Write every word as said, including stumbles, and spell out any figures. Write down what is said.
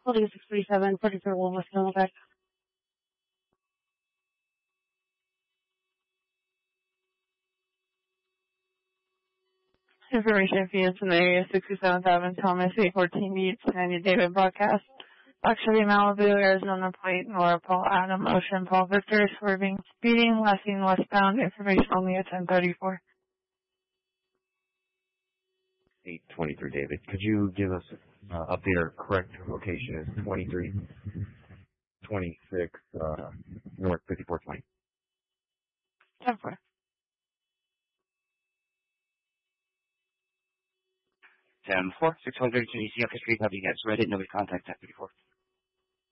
Holding six three seven, forty-four Wolf, Novak. Information feeds in the area sixty-seventh Avenue, Thomas, eight fourteen Beach, ninety David Broadcast. Luxury Malibu, Arizona Plate, Nora Paul Adam, Ocean Paul Victor, swerving, speeding, lessing westbound, information only at ten thirty-four. eight twenty-three David. Could you give us uh, update our correct location is twenty-three twenty-six uh, North fifty-four twenty. ten four. ten four, six hundred Tunisia Street, having gets Reddit, no contact at fifty-four.